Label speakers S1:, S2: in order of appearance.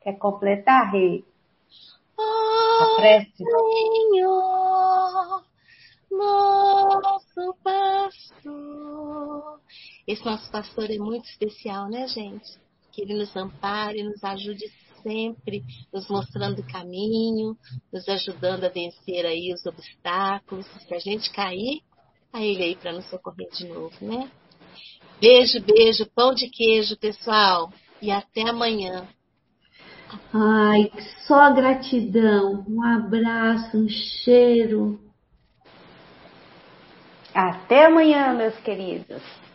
S1: Quer completar, Rê? A
S2: Ó
S1: prece?
S2: Senhor, nosso pastor. Esse nosso pastor é muito especial, né, gente? Que ele nos ampare, nos ajude sempre, nos mostrando o caminho, nos ajudando a vencer aí os obstáculos. Se a gente cair, tá ele aí para nos socorrer de novo, né? Beijo, beijo, pão de queijo, pessoal. E até amanhã.
S3: Ai, só gratidão. Um abraço, um cheiro.
S1: Até amanhã, meus queridos.